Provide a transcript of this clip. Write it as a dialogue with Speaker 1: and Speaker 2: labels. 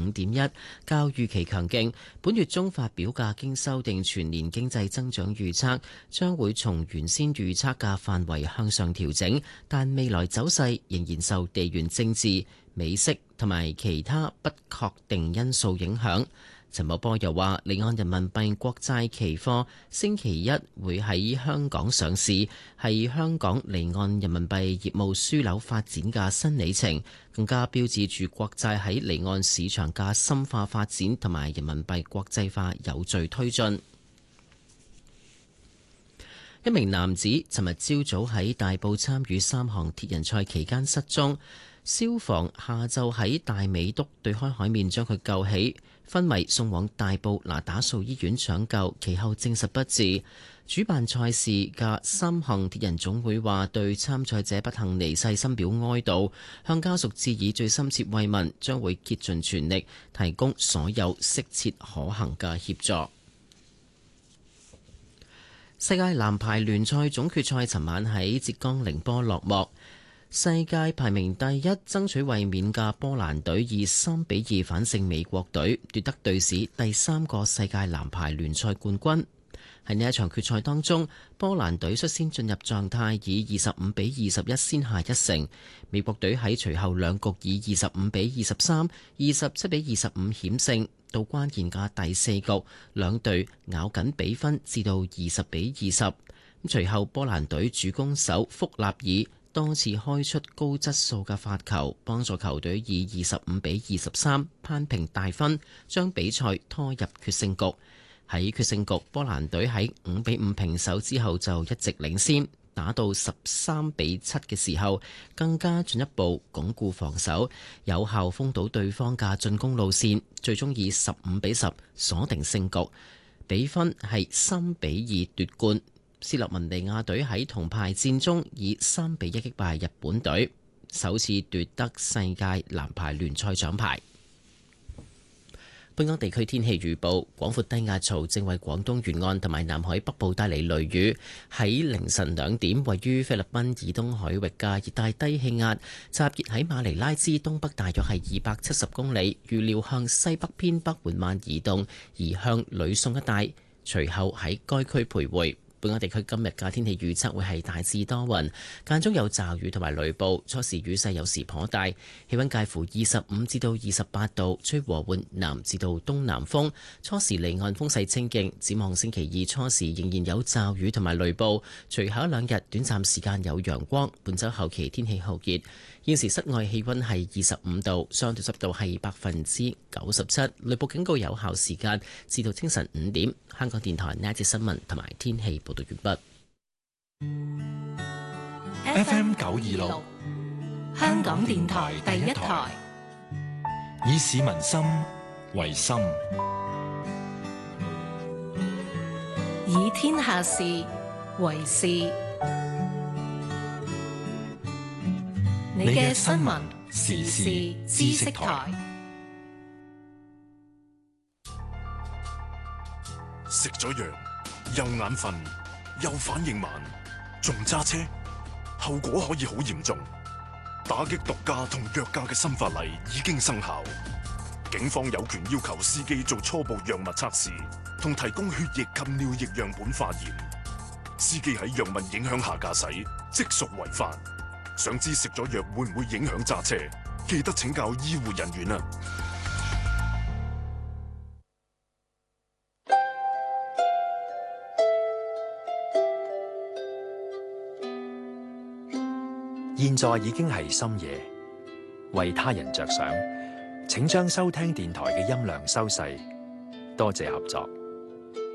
Speaker 1: 5.1，較預期強勁。本月中發表嘅經修訂全年經濟增長預測，將會從原先預測嘅範圍向上調整，但未來走勢仍然受地緣政治、美息同埋其他不確定因素影響。陳茂波又話，離岸人民幣國債期貨星期一會喺香港上市，係香港離岸人民幣業務樞紐發展嘅新里程，更加標誌住國債喺離岸市場嘅深化發展同埋人民幣國際化有序推進。一名男子尋日朝早喺大埔參與3項鐵人賽期間失蹤，消防下晝喺大美督對開海面將佢救起，昏迷送往大埔那打素醫院搶救，其後證實不治。主辦賽事嘅3項鐵人總會話對參賽者不幸離世深表哀悼，向家屬致以最深切慰問，將會竭盡全力提供所有適切可行嘅協助。世界籃排聯賽總決賽尋晚喺浙江寧波落幕。世界排名第一、爭取衛冕嘅波蘭隊以3-2反勝美國隊，奪得隊史第3個世界籃排聯賽冠軍。喺呢一場決賽當中，波蘭隊率先進入狀態，以25-21先下一城。美國隊喺隨後兩局以25-23、27-25險勝。到關鍵嘅第4局，兩隊咬緊比分至到20-20。隨後波蘭隊主攻手福納爾多次開出高質素嘅發球，幫助球隊以25-23攀平大分，將比賽拖入決勝局。喺決勝局，波蘭隊喺5-5平手之後就一直領先，打到13-7嘅時候，更加進一步鞏固防守，有效封堵對方嘅進攻路線，最終以15-10鎖定勝局，比分係3-2奪冠。斯洛文尼亞隊喺銅牌戰中以3-1擊敗日本隊，首次奪得世界籃排聯賽獎牌。本港地區天氣預報，廣闊低壓槽正為廣東沿岸同埋南海北部帶嚟雷雨。喺凌晨2點，位於菲律賓以東海域嘅熱帶低氣壓集結喺馬尼拉之東北，大約係270公里，預料向西北偏北緩慢移動，移向呂宋一帶，隨後喺該區徘徊。本港地區今日嘅天氣預測會係大致多雲，間中有驟雨同埋雷暴，初時雨勢有時頗大，氣溫介乎25至到28度，吹和緩南至到東南風，初時離岸風勢清勁。展望星期二初時仍然有驟雨同埋雷暴，隨後一兩日短暫時間有陽光。本週後期天氣酷熱，現時室外氣溫係25度，相對濕度係97%，雷暴警告有效時間至到清晨5點。香港電台呢一節新聞同埋天氣報道完畢。
Speaker 2: FM 926，香港電台第一台，以市民心為心，
Speaker 3: 以天下事為事。你嘅新聞時事知識台。
Speaker 4: 食咗藥又眼瞓又反應慢，仲揸車，後果可以好嚴重。打擊毒駕同藥駕嘅新法例已經生效，警方有權要求司機做初步藥物測試，同提供血液及尿液樣本化驗。司機喺藥物影響下駕駛，即屬違法。想知食咗藥會唔會影響揸車？記得請教醫護人員啊！
Speaker 5: 現在已經係深夜，為他人着想，請將收聽電台嘅音量收細。多謝合作。